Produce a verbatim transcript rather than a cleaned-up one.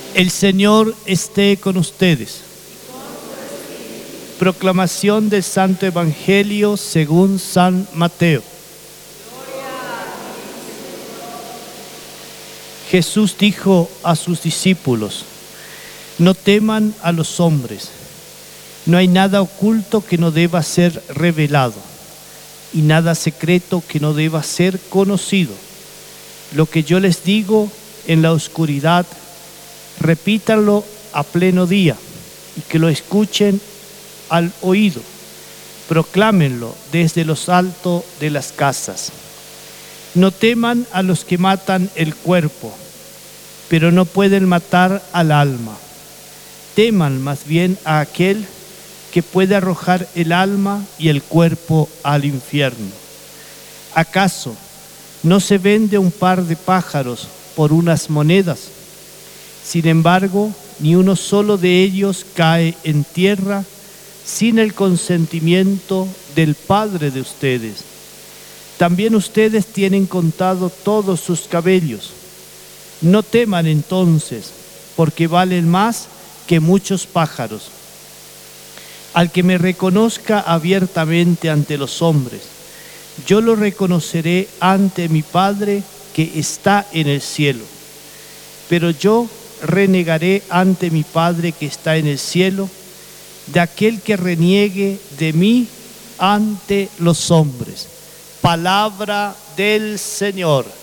El Señor esté con ustedes. Proclamación del Santo Evangelio según San Mateo. Jesús dijo a sus discípulos: no teman a los hombres, no hay nada oculto que no deba ser revelado, y nada secreto que no deba ser conocido. Lo que yo les digo en la oscuridad, repítanlo a pleno día, y que lo escuchen al oído. Proclámenlo desde lo alto de las casas. No teman a los que matan el cuerpo, pero no pueden matar al alma. Teman más bien a aquel que puede arrojar el alma y el cuerpo al infierno. ¿Acaso no se vende un par de pájaros por unas monedas? Sin embargo, ni uno solo de ellos cae en tierra sin el consentimiento del Padre de ustedes. También ustedes tienen contado todos sus cabellos. No teman entonces, porque valen más que muchos pájaros. Al que me reconozca abiertamente ante los hombres, yo lo reconoceré ante mi Padre que está en el cielo. Pero yo renegaré ante mi Padre que está en el cielo de aquel que reniegue de mí ante los hombres. Palabra del Señor.